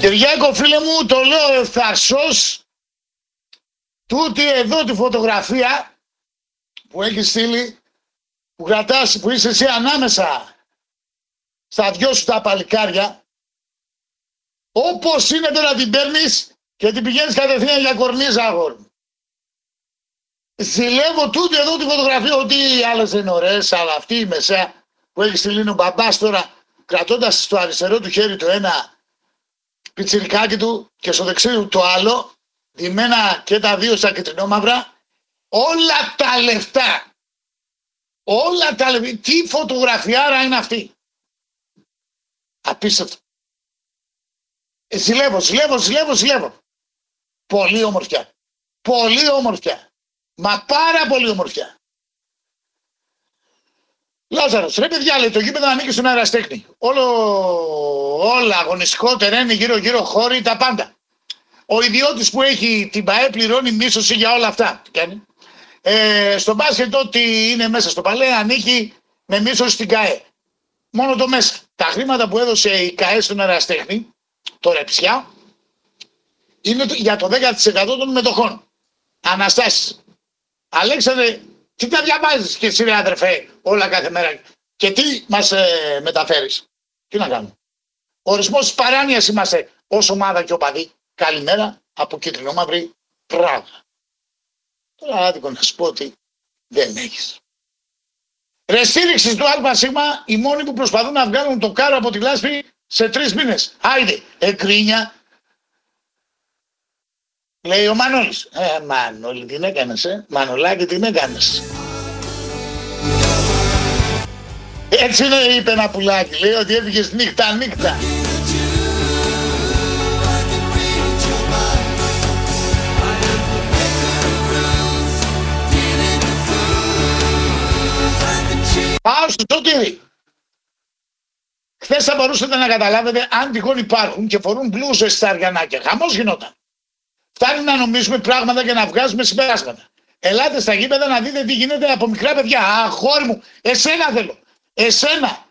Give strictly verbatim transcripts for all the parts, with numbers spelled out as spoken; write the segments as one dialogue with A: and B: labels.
A: Κυριάκο φίλε μου, το λέω ευθαρσός, τούτη εδώ τη φωτογραφία που έχει στείλει, που κρατάς, που είσαι εσύ ανάμεσα στα δυο σου τα παλικάρια, όπως είναι τώρα την παίρνεις και την πηγαίνεις κατευθείαν για κορνίζα, αγόρι μου. Ζηλεύω τούτη εδώ τη φωτογραφία, ότι οι άλλες είναι ωραίες, αλλά αυτή η μεσαία που έχει στείλει ο μπαμπάς τώρα, κρατώντας στο αριστερό του χέρι το ένα πιτσιρικάκι του και στο δεξί του το άλλο, διμένα και τα δύο στα κυτρινόμαυρα, όλα τα λεφτά, όλα τα λεφτά, τι φωτογραφιάρα είναι αυτή. Απίστευτο. Ε, ζηλεύω, ζηλεύω, ζηλεύω, ζηλεύω. Πολύ ομορφιά. Πολύ ομορφιά. Μα πάρα πολύ ομορφιά. Λάζαρος, ρε παιδιά, λέει, το γήπεδο ανήκει στον Αεραστέχνη. Όλο, όλα αγωνιστικό τερένι, γύρω-γύρω χώροι, τα πάντα. Ο ιδιώτης που έχει την ΠΑΕ πληρώνει μίσθωση για όλα αυτά. Ε, στο μπάσκετ, ό,τι είναι μέσα στο παλέ ανήκει με μίσθωση στην ΚΑΕ. Μόνο το μέσα. Τα χρήματα που έδωσε η ΚΑΕ στον Αεραστέχνη, τώρα πια, είναι για το δέκα τοις εκατό των μετοχών. Αναστάσεις. Αλέξανδρε, τι τα διαβάζεις και εσύ, ρε αδερφέ, όλα κάθε μέρα και τι μας ε, μεταφέρεις. Τι να κάνουμε. Ορισμός της παράνοιας είμαστε ως ομάδα και οπαδοί. Καλημέρα από κίτρινο-μαύρη Πράγα. Τώρα άδικο να σου πω ότι δεν έχεις. Ρε στήριξης του ΑΣ, οι μόνοι που προσπαθούν να βγάλουν το κάρο από τη λάσπη σε τρεις μήνες. Άιντε, εγκρίνια. Λέει ο Μανώλης. Ε, Μανώλη, τι έκανες, ε. Μανολάκη, τι έκανες. Έτσι είναι, είπε ένα πουλάκι. Λέει ότι έφυγες νύχτα, νύχτα. Πάω στο Σωτήρι. Χθες θα μπορούσατε να καταλάβετε αν τυχόν υπάρχουν και φορούν μπλούζες στα αργανάκια. Χαμός γινόταν. Φτάνει να νομίζουμε πράγματα και να βγάζουμε συμπεράσματα. Ελάτε στα γήπεδα να δείτε τι γίνεται από μικρά παιδιά. Α, χώρι μου, εσένα θέλω. Εσένα.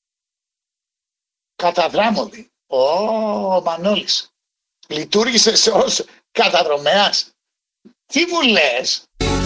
A: Καταδράμωδη. Ω, Μανώλης. Λειτουργήσες ως καταδρομέας. Τι μου λες.